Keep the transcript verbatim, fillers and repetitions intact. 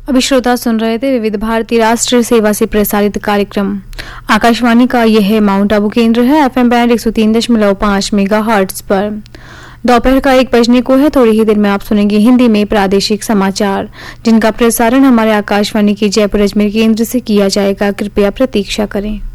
अभी श्रोता सुन रहे थे विविध भारती राष्ट्रीय सेवा से प्रसारित कार्यक्रम। आकाशवाणी का यह है माउंट आबू केंद्र है, एफएम बैंड एक सौ तीन दशमलव पाँच मेगा हर्ट्ज पर। दोपहर का एक बजने को है। थोड़ी ही देर में आप सुनेंगे हिंदी में प्रादेशिक समाचार, जिनका प्रसारण हमारे आकाशवाणी के जयपुर अजमेर केंद्र से किया जाएगा। कृपया प्रतीक्षा करें।